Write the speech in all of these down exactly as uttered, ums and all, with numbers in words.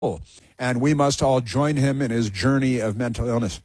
and we must all join him in his journey of mental illness.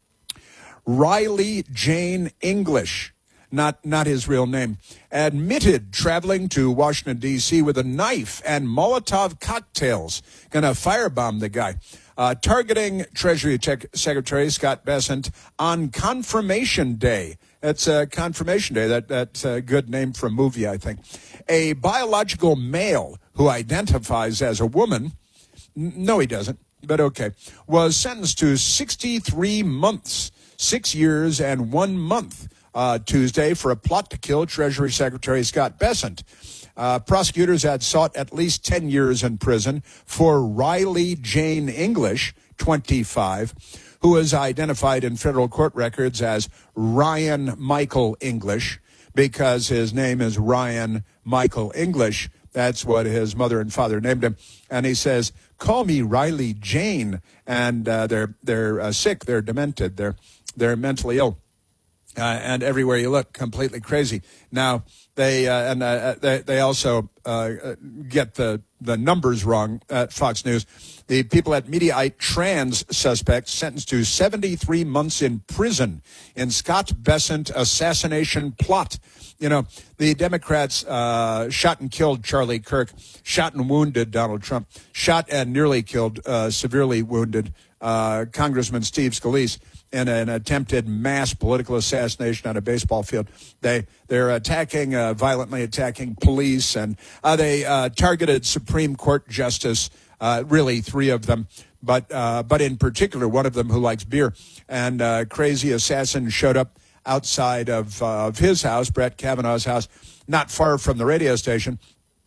Riley Jane English, not not his real name, admitted traveling to Washington, D C with a knife and Molotov cocktails, going to firebomb the guy, uh, targeting Treasury Tech Secretary Scott Bessent on Confirmation Day. That's uh, Confirmation Day. That, that's a good name for a movie, I think. A biological male who identifies as a woman, n- no, he doesn't, but okay, was sentenced to sixty-three months, six years and one month uh, Tuesday for a plot to kill Treasury Secretary Scott Bessent. Uh, prosecutors had sought at least ten years in prison for Riley Jane English, twenty-five, who was identified in federal court records as Ryan Michael English because his name is Ryan Michael English. That's what his mother and father named him. And he says, call me Riley Jane. And uh, they're they're uh, sick, they're demented, they're they're mentally ill. Uh, and everywhere you look, completely crazy. Now, they uh, and uh, they, they also uh, get the, the numbers wrong at Fox News. The people at Mediaite trans suspect sentenced to seventy-three months in prison in Scott Bessent assassination plot. You know, the Democrats uh, shot and killed Charlie Kirk, shot and wounded Donald Trump, shot and nearly killed, uh, severely wounded uh, Congressman Steve Scalise in an attempted mass political assassination on a baseball field. They, they're attacking, uh, violently attacking police, and uh, they uh, targeted Supreme Court Justice, uh, really three of them, but uh, but in particular one of them who likes beer. And uh, crazy assassin showed up outside of, uh, of his house, Brett Kavanaugh's house, not far from the radio station,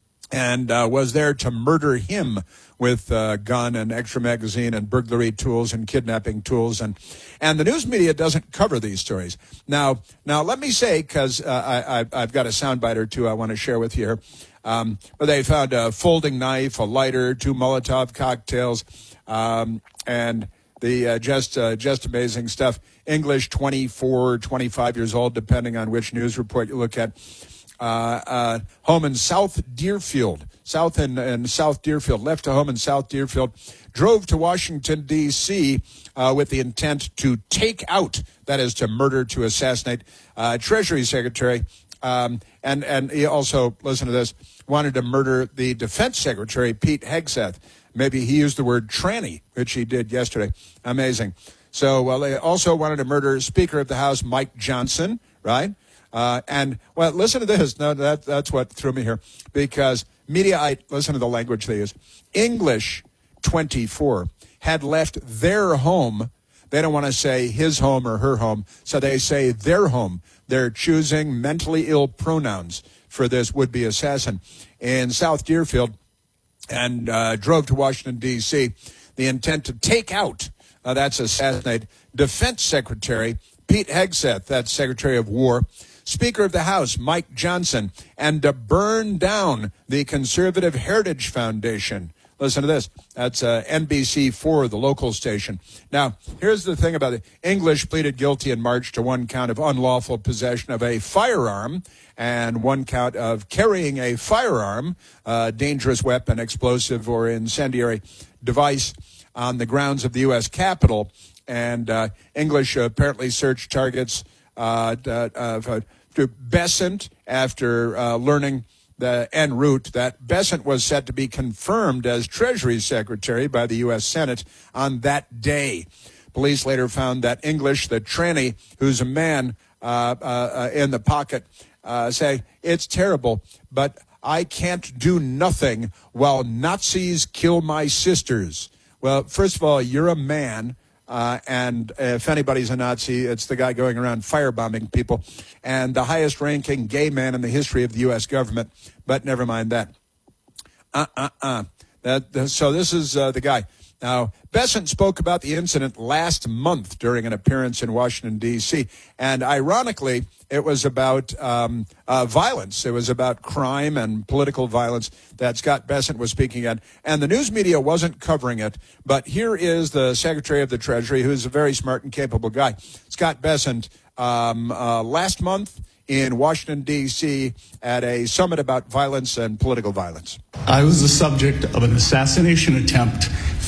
and uh, was there to murder him with a gun and extra magazine and burglary tools and kidnapping tools. And and the news media doesn't cover these stories. Now, now let me say, because uh, I, I, I've got a soundbite or two I want to share with you here. Um, but they found a folding knife, a lighter, two Molotov cocktails, um, and the uh, just uh, just amazing stuff. English, twenty-four, twenty-five years old, depending on which news report you look at. Uh, uh, home in South Deerfield, South in, in South Deerfield, left a home in South Deerfield, drove to Washington, D C uh, with the intent to take out, that is to murder, to assassinate, uh, Treasury Secretary. Um, and, and he also, listen to this, wanted to murder the Defense Secretary, Pete Hegseth. Maybe he used the word tranny, which he did yesterday. Amazing. So, well, they also wanted to murder Speaker of the House, Mike Johnson, right? Uh, and, well, listen to this. No, that, that's what threw me here. Because Mediaite, listen to the language they use. English, twenty-four, had left their home. They don't want to say his home or her home, so they say their home. They're choosing mentally ill pronouns for this would-be assassin in South Deerfield, and uh, drove to Washington, D C The intent to take out, uh, that's assassinate, Defense Secretary Pete Hegseth, that's Secretary of War, Speaker of the House Mike Johnson, and to burn down the Conservative Heritage Foundation. Listen to this. That's uh, N B C four, the local station. Now, here's the thing about it. English pleaded guilty in March to one count of unlawful possession of a firearm and one count of carrying a firearm, uh, dangerous weapon, explosive, or incendiary device on the grounds of the U S Capitol. And uh, English apparently searched targets uh, uh, to Bessent after uh, learning the en route that Bessent was set to be confirmed as Treasury Secretary by the U S Senate on that day. Police later found that English, the tranny, who's a man uh, uh, in the pocket, uh, say, it's terrible, but I can't do nothing while Nazis kill my sisters. Well, first of all, you're a man. Uh, and if anybody's a Nazi, it's the guy going around firebombing people, and the highest-ranking gay man in the history of the U S government. But never mind that. Uh-uh-uh. That, so this is uh, the guy. Now, Bessent spoke about the incident last month during an appearance in Washington, D C, and ironically, it was about um, uh, violence. It was about crime and political violence that Scott Bessent was speaking at, and the news media wasn't covering it, but here is the Secretary of the Treasury, who's a very smart and capable guy, Scott Bessent, um, uh, last month in Washington, D C at a summit about violence and political violence. I was the subject of an assassination attempt